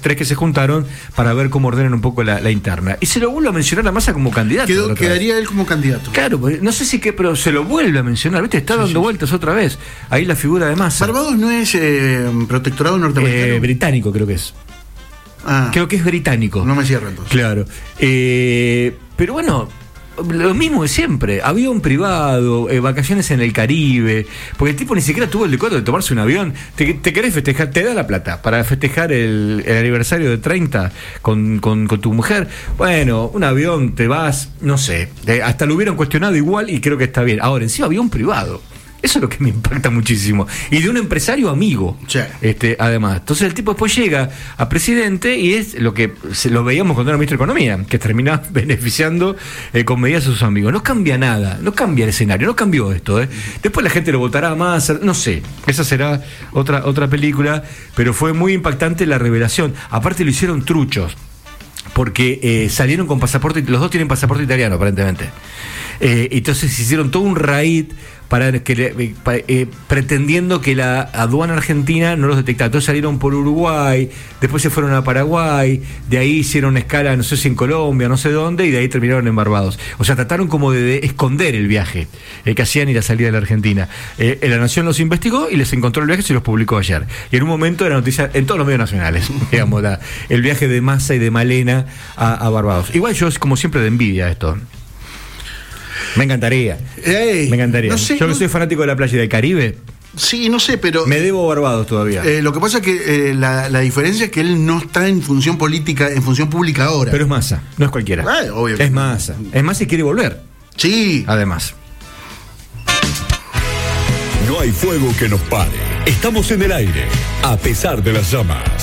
tres que se juntaron para ver cómo ordenan un poco la interna. Y se lo vuelve a mencionar a Massa como candidato. Quedaría él como candidato. Claro, no sé si qué, pero se lo vuelve a mencionar, ¿viste? Está dando vueltas otra vez. Ahí la figura de Massa. ¿Barbados no es protectorado norteamericano? Británico, creo que es. Creo que es británico. No me cierro entonces. Claro. Pero bueno, lo mismo de siempre. Avión privado, vacaciones en el Caribe. Porque el tipo ni siquiera tuvo el decoro de tomarse un avión. Te querés festejar, te da la plata para festejar el aniversario de 30 con tu mujer. Bueno, un avión, te vas, no sé. Hasta lo hubieran cuestionado igual y creo que está bien. Ahora, encima avión privado. Eso es lo que me impacta muchísimo. Y de un empresario amigo. Sí. Además. Entonces el tipo después llega a presidente y es lo que lo veíamos cuando era ministro de Economía, que termina beneficiando con medidas a sus amigos. No cambia nada, no cambia el escenario, no cambió esto. Después la gente lo votará más, no sé. Esa será otra película, pero fue muy impactante la revelación. Aparte lo hicieron truchos, porque salieron con pasaporte, los dos tienen pasaporte italiano aparentemente. Entonces hicieron todo un raid pretendiendo que la aduana argentina no los detectara. Entonces salieron por Uruguay, después se fueron a Paraguay, de ahí hicieron escala, no sé si en Colombia, no sé dónde, y de ahí terminaron en Barbados. O sea, trataron como de esconder el viaje que hacían y la salida de la Argentina. La Nación los investigó y les encontró el viaje y se los publicó ayer. Y en un momento era noticia en todos los medios nacionales, digamos, el viaje de Massa y de Malena a Barbados. Igual yo, como siempre, de envidia esto. Me encantaría. No sé, yo que soy fanático de la playa y del Caribe. Sí, no sé, pero... Me debo Barbados todavía. Lo que pasa es que la diferencia es que él no está en función política, en función pública ahora. Pero es Massa, no es cualquiera. Obvio. Es Massa. Es Massa y quiere volver. Sí. Además. No hay fuego que nos pare. Estamos en el aire, a pesar de las llamas.